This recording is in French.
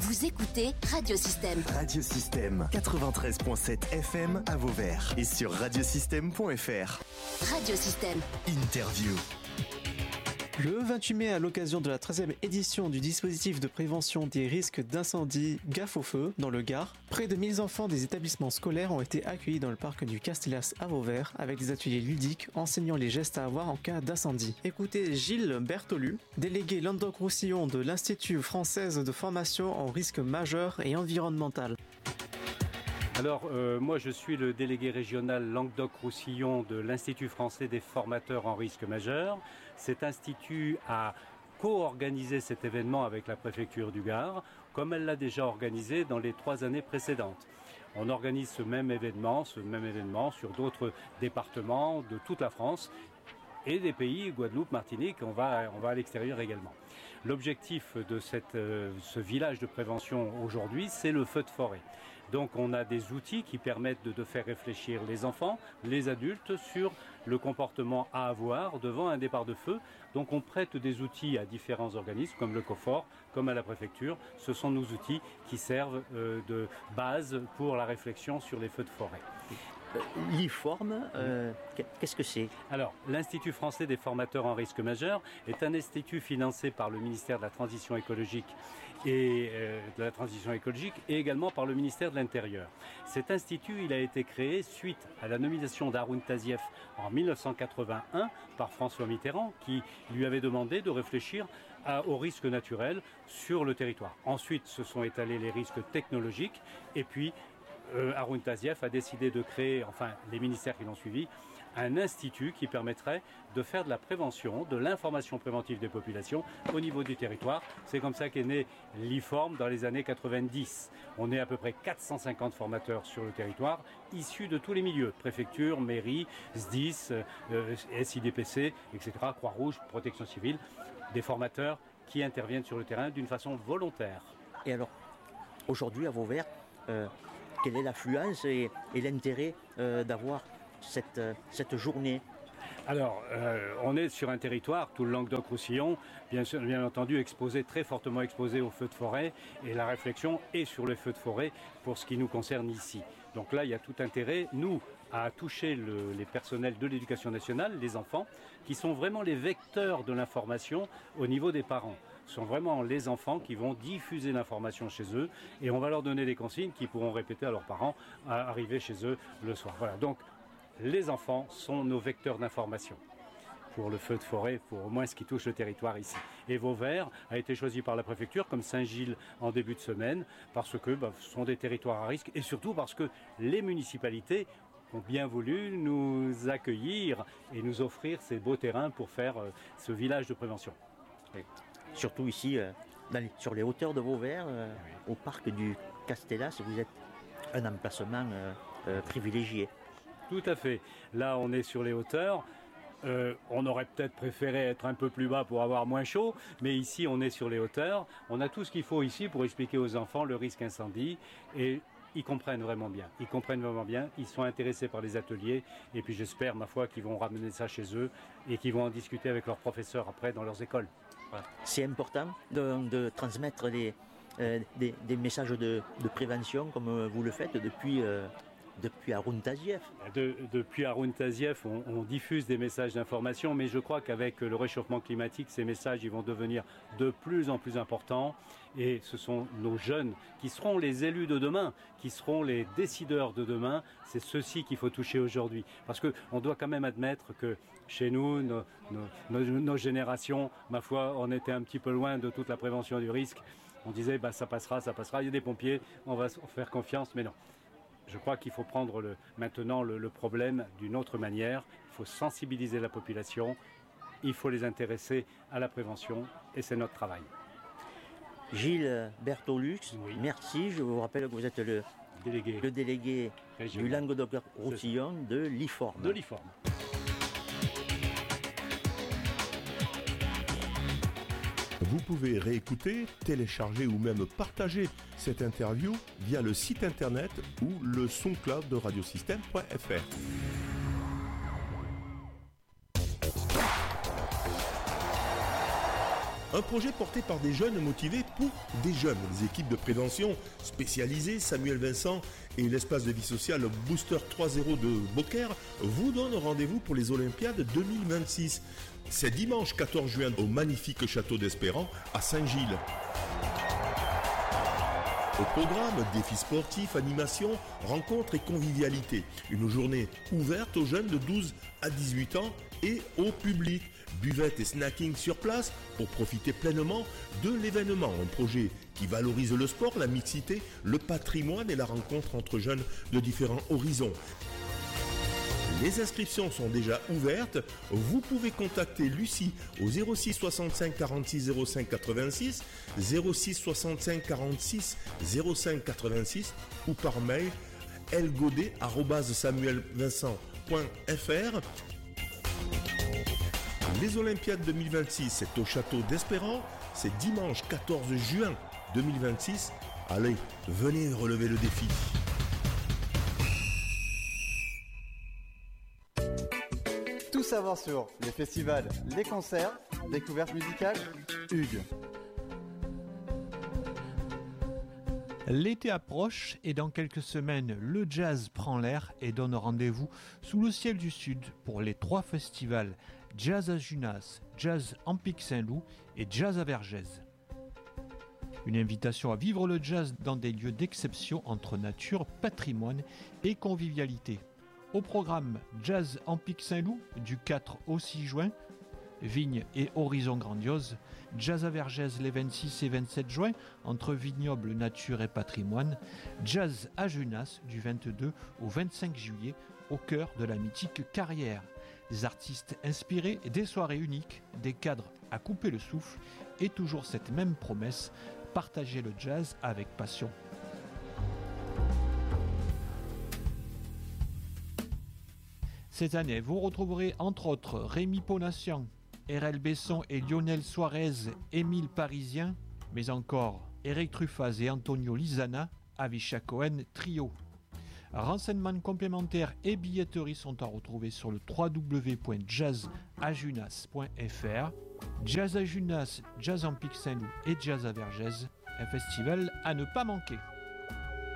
Vous écoutez Radiosystème. Radiosystème 93.7 FM à Vauvert et sur radiosystème.fr. Radiosystème. Interview. Le 28 mai, à l'occasion de la 13e édition du dispositif de prévention des risques d'incendie Gaffe au feu dans le Gard, près de 1000 enfants des établissements scolaires ont été accueillis dans le parc du Castellas à Vauvert avec des ateliers ludiques enseignant les gestes à avoir en cas d'incendie. Écoutez Gilles Bertolu, délégué Languedoc-Roussillon de l'Institut français de formation en risque majeur et environnemental. Alors, moi je suis le délégué régional Languedoc-Roussillon de l'Institut français des formateurs en risque majeur. Cet institut a co-organisé cet événement avec la préfecture du Gard, comme elle l'a déjà organisé dans les 3 années précédentes. On organise ce même événement sur d'autres départements de toute la France et des pays, Guadeloupe, Martinique, on va à l'extérieur également. L'objectif de ce village de prévention aujourd'hui, c'est le feu de forêt. Donc on a des outils qui permettent de faire réfléchir les enfants, les adultes sur le comportement à avoir devant un départ de feu. Donc on prête des outils à différents organismes comme le COFOR, comme à la préfecture. Ce sont nos outils qui servent de base pour la réflexion sur les feux de forêt. L'IFORM, qu'est-ce que c'est ? Alors, l'Institut français des formateurs en risque majeur est un institut financé par le ministère de la Transition écologique et également par le ministère de l'Intérieur. Cet institut, il a été créé suite à la nomination d'Haroun Tazieff en 1981 par François Mitterrand, qui lui avait demandé de réfléchir aux risques naturels sur le territoire. Ensuite, se sont étalés les risques technologiques et puis Haroun Tazieff a décidé de créer, enfin les ministères qui l'ont suivi, un institut qui permettrait de faire de la prévention, de l'information préventive des populations au niveau du territoire. C'est comme ça qu'est né l'IFORM dans les années 90. On est à peu près 450 formateurs sur le territoire, issus de tous les milieux, préfecture, mairie, SDIS, SIDPC, etc., Croix-Rouge, Protection civile, des formateurs qui interviennent sur le terrain d'une façon volontaire. Et alors, aujourd'hui à Vauvert, quelle est l'affluence et l'intérêt d'avoir cette journée ? Alors, on est sur un territoire, tout le Languedoc-Roussillon, bien entendu très fortement exposé aux feux de forêt, et la réflexion est sur les feux de forêt pour ce qui nous concerne ici. Donc là, il y a tout intérêt, nous, à toucher les personnels de l'éducation nationale, les enfants, qui sont vraiment les vecteurs de l'information au niveau des parents. Ce sont vraiment les enfants qui vont diffuser l'information chez eux et on va leur donner des consignes qu'ils pourront répéter à leurs parents à arriver chez eux le soir. Voilà, donc les enfants sont nos vecteurs d'information pour le feu de forêt, pour au moins ce qui touche le territoire ici. Et Vauvert a été choisi par la préfecture comme Saint-Gilles en début de semaine parce que ce sont des territoires à risque et surtout parce que les municipalités ont bien voulu nous accueillir et nous offrir ces beaux terrains pour faire ce village de prévention. Oui. Surtout ici, sur les hauteurs de Vauvert, au parc du Castellas, vous êtes un emplacement privilégié. Tout à fait. Là, on est sur les hauteurs. On aurait peut-être préféré être un peu plus bas pour avoir moins chaud, mais ici, on est sur les hauteurs. On a tout ce qu'il faut ici pour expliquer aux enfants le risque incendie et ils comprennent vraiment bien. Ils sont intéressés par les ateliers et puis j'espère, ma foi, qu'ils vont ramener ça chez eux et qu'ils vont en discuter avec leurs professeurs après dans leurs écoles. Voilà. C'est important de transmettre des messages de prévention comme vous le faites depuis Haroun Tazieff. Depuis Haroun Tazieff, on diffuse des messages d'information, mais je crois qu'avec le réchauffement climatique, ces messages ils vont devenir de plus en plus importants. Et ce sont nos jeunes qui seront les élus de demain, qui seront les décideurs de demain. C'est ceux-ci qu'il faut toucher aujourd'hui. Parce qu'on doit quand même admettre que chez nous, nos générations, ma foi, on était un petit peu loin de toute la prévention du risque. On disait, ça passera, il y a des pompiers, on va faire confiance, mais non. Je crois qu'il faut prendre maintenant le problème d'une autre manière. Il faut sensibiliser la population, il faut les intéresser à la prévention et c'est notre travail. Gilles Bertolux, oui. Merci. Je vous rappelle que vous êtes le délégué du Languedoc-Roussillon de l'IFORM. Vous pouvez réécouter, télécharger ou même partager cette interview via le site internet ou le SoundCloud de radiosystème.fr. Un projet porté par des jeunes motivés pour des jeunes. Les équipes de prévention spécialisées, Samuel Vincent et l'espace de vie sociale Booster 3.0 de Beaucaire vous donnent rendez-vous pour les Olympiades 2026. C'est dimanche 14 juin au magnifique château d'Espérance à Saint-Gilles. Au programme, défis sportifs, animations, rencontres et convivialité. Une journée ouverte aux jeunes de 12 à 18 ans et au public. Buvette et snacking sur place pour profiter pleinement de l'événement. Un projet qui valorise le sport, la mixité, le patrimoine et la rencontre entre jeunes de différents horizons. Les inscriptions sont déjà ouvertes. Vous pouvez contacter Lucie au 06 65 46 05 86, 06 65 46 05 86 ou par mail elgodet@samuelvincent.fr. Les Olympiades 2026, c'est au château d'Espérance. C'est dimanche 14 juin 2026. Allez, venez relever le défi. Tout savoir sur les festivals, les concerts, découvertes musicales, Hugues. L'été approche et dans quelques semaines, le jazz prend l'air et donne rendez-vous sous le ciel du Sud pour les 3 festivals Jazz à Junas, Jazz en Pic Saint-Loup et Jazz à Vergès. Une invitation à vivre le jazz dans des lieux d'exception entre nature, patrimoine et convivialité. Au programme Jazz en Pic Saint-Loup du 4 au 6 juin, vignes et horizons grandioses, Jazz à Vergès les 26 et 27 juin entre vignoble, nature et patrimoine, Jazz à Junas du 22 au 25 juillet au cœur de la mythique carrière. Des artistes inspirés, des soirées uniques, des cadres à couper le souffle et toujours cette même promesse, partager le jazz avec passion. Cette année, vous retrouverez entre autres Rémi Ponassian, RL Besson et Lionel Suarez, Émile Parisien, mais encore Eric Truffaz et Antonio Lizana, Avisha Cohen Trio. Renseignements complémentaires et billetteries sont à retrouver sur le www.jazzajunas.fr. Jazz à Junas, Jazz en Pic Saint-Loup et Jazz à Vergès, un festival à ne pas manquer.